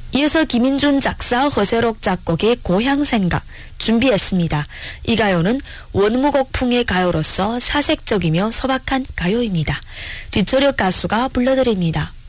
이어서 김인준 작사, 허세록 작곡의 고향생각 준비했습니다. 이 가요는 원무곡풍의 가요로서 사색적이며 소박한 가요입니다. 뒷조력 가수가 불러드립니다.